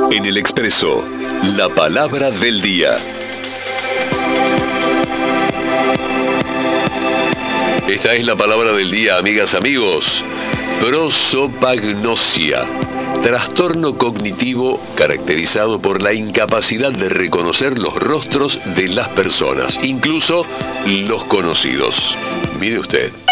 En el Expreso, la palabra del día. Esta es la palabra del día, amigas, amigos. Prosopagnosia. Trastorno cognitivo caracterizado por la incapacidad de reconocer los rostros de las personas, incluso los conocidos. Mire usted.